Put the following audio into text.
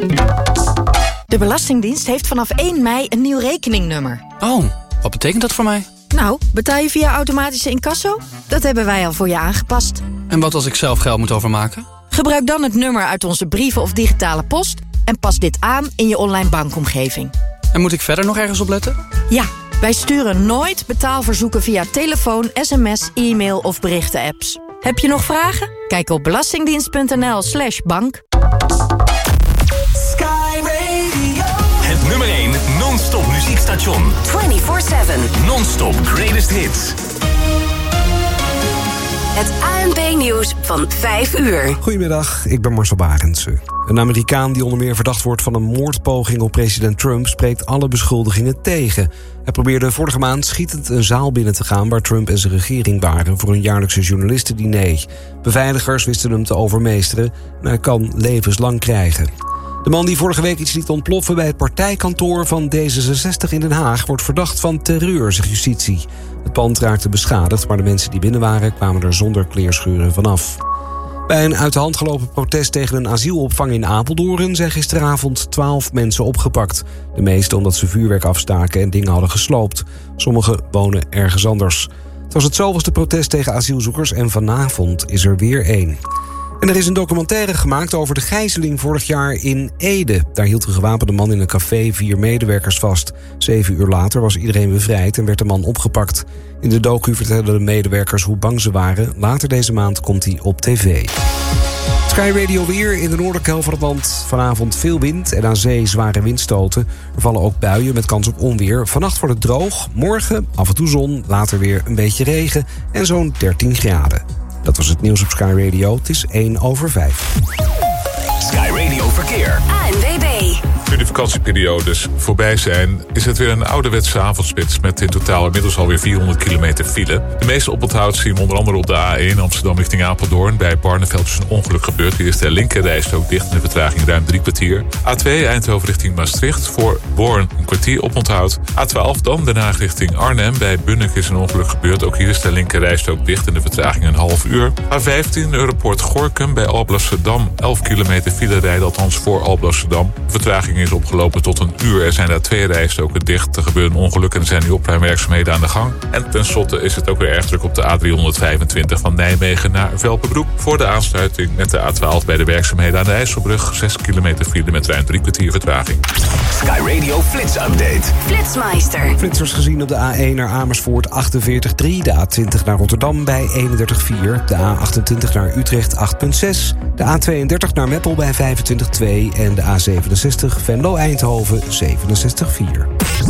De Belastingdienst heeft vanaf 1 mei een nieuw rekeningnummer. Oh, wat betekent dat voor mij? Nou, betaal je via automatische incasso? Dat hebben wij al voor je aangepast. En wat als ik zelf geld moet overmaken? Gebruik dan het nummer uit onze brieven of digitale post en pas dit aan in je online bankomgeving. En moet ik verder nog ergens op letten? Ja, wij sturen nooit betaalverzoeken via telefoon, sms, e-mail of berichten-apps. Heb je nog vragen? Kijk op belastingdienst.nl/bank. Sky Radio. Het nummer 1 non-stop muziekstation. 24/7. Non-stop greatest hits. Het ANP-nieuws van 5 uur. Goedemiddag, ik ben Marcel Barendse. Een Amerikaan die onder meer verdacht wordt van een moordpoging op president Trump spreekt alle beschuldigingen tegen. Hij probeerde vorige maand schietend een zaal binnen te gaan waar Trump en zijn regering waren voor een jaarlijkse journalistendiner. Beveiligers wisten hem te overmeesteren en hij kan levenslang krijgen. De man die vorige week iets liet ontploffen bij het partijkantoor van D66 in Den Haag wordt verdacht van terreur, zegt justitie. Het pand raakte beschadigd, maar de mensen die binnen waren kwamen er zonder kleerscheuren vanaf. Bij een uit de hand gelopen protest tegen een asielopvang in Apeldoorn zijn gisteravond 12 mensen opgepakt. De meeste omdat ze vuurwerk afstaken en dingen hadden gesloopt. Sommigen wonen ergens anders. Het was het zoveelste protest tegen asielzoekers en vanavond is er weer één. En er is een documentaire gemaakt over de gijzeling vorig jaar in Ede. Daar hield een gewapende man in een café 4 medewerkers vast. 7 uur later was iedereen bevrijd en werd de man opgepakt. In de docu vertellen de medewerkers hoe bang ze waren. Later deze maand komt hij op tv. Sky Radio weer in de noordelijke helft van het land. Vanavond veel wind en aan zee zware windstoten. Er vallen ook buien met kans op onweer. Vannacht wordt het droog, morgen af en toe zon, later weer een beetje regen en zo'n 13 graden. Dat was het nieuws op Sky Radio. Het is 1:05. Sky Radio verkeer. ANWB. Nu de vakantieperiodes voorbij zijn, is het weer een ouderwetse avondspits met in totaal inmiddels alweer 400 kilometer file. De meeste oponthoud zien we onder andere op de A1 Amsterdam richting Apeldoorn. Bij Barneveld is een ongeluk gebeurd. Hier is de linkerrijstrook dicht en de vertraging ruim 3 kwartier. A2 Eindhoven richting Maastricht. Voor Born een kwartier oponthoud. A12 dan Den Haag richting Arnhem. Bij Bunnik is een ongeluk gebeurd. Ook hier is de linkerrijstrook dicht en de vertraging een half uur. A15 Europoort Gorinchem bij Alblasserdam. 11 kilometer file rijden, althans voor Alblasserdam. De vertraging is opgelopen tot een uur. Er zijn daar 2 rijstroken dicht. Er gebeurt een ongeluk en er zijn nu opruimwerkzaamheden aan de gang. En tenslotte is het ook weer erg druk op de A325 van Nijmegen naar Velpenbroek. Voor de aansluiting met de A12 bij de werkzaamheden aan de IJsselbrug. 6 kilometer file met ruim 3 kwartier vertraging. Sky Radio Flits Update. Flitsmeister. Flitsers gezien op de A1 naar Amersfoort 48,3. De A20 naar Rotterdam bij 31,4. De A28 naar Utrecht 8,6. De A32 naar Meppel bij 25,2. En de A67 Venlo-Eindhoven 67,4.